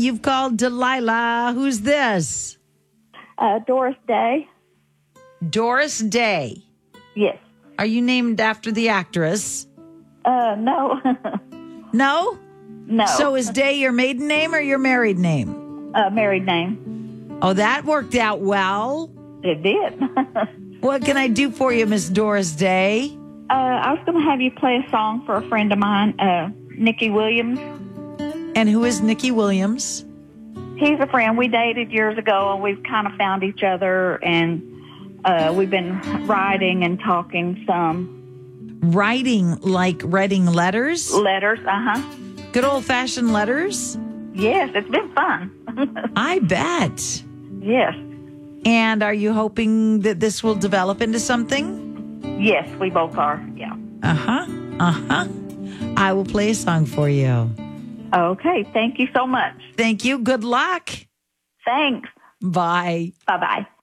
You've called Delilah. Who's this? Doris Day. Doris Day. Yes. Are you named after the actress? No. No? No. So is Day your maiden name or your married name? Married name. Oh, that worked out well. It did. What can I do for you, Miss Doris Day? I was going to have you play a song for a friend of mine, Nikki Williams. And who is Nikki Williams? He's a friend. We dated years ago, and we've kind of found each other, and we've been writing and talking some. Writing like writing letters? Letters, Good old-fashioned letters? Yes, it's been fun. I bet. Yes. And are you hoping that this will develop into something? Yes, we both are, yeah. I will play a song for you. Okay, thank you so much. Thank you. Good luck. Thanks. Bye. Bye-bye.